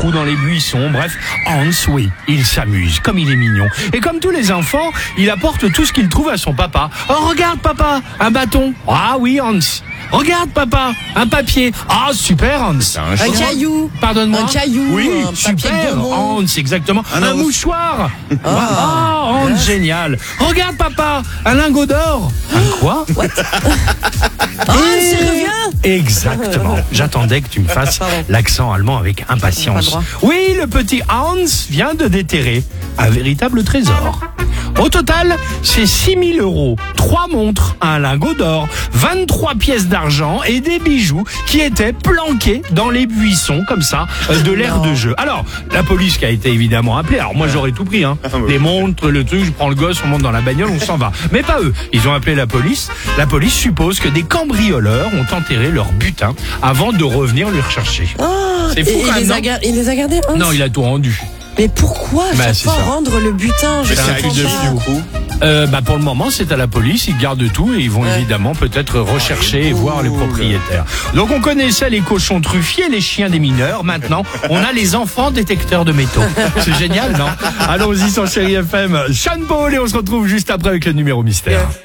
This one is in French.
trous dans les buissons. Bref, Hans, oui, il s'amuse, comme il est mignon. Et comme tous les enfants, il apporte tout ce qu'il trouve à son papa. Oh, regarde papa, un bâton. Ah oui, Hans. Regarde papa, un papier. Ah, super Hans. Un caillou. Pardonne-moi. Un caillou. Oui, un papier super de Hans, exactement. Un mouchoir. Ah. Hans, génial. Regarde papa, un lingot d'or. Un quoi? Hans, il revient. Exactement. J'attendais que tu me fasses l'accent allemand avec impatience. Pas le droit. Oui, le petit Hans vient de déterrer un véritable trésor. Au total, c'est 6 000 €, 3 montres, un lingot d'or, 23 pièces d'argent et des bijoux qui étaient planqués dans les buissons, comme ça, de l'aire de jeu. Alors, la police qui a été évidemment appelée, alors moi j'aurais tout pris, hein. Les montres, le truc, je prends le gosse, on monte dans la bagnole, on s'en va. Mais pas eux, ils ont appelé la police. La police suppose que des cambrioleurs ont enterré leur butin avant de revenir le rechercher. C'est fou quand même, non? Il les a gardés, Hans? Non, il a tout rendu. Mais pourquoi Bah, chaque c'est fois ça. rendre le butin? C'est un truc de fou. Pour le moment, c'est à la police, ils gardent tout et ils vont évidemment peut-être rechercher et voir les propriétaires. Donc on connaissait les cochons truffiers, les chiens des mineurs. Maintenant, on a les enfants détecteurs de métaux. C'est génial, non? Allons-y sur Chérie FM. Sean Paul et on se retrouve juste après avec le numéro mystère.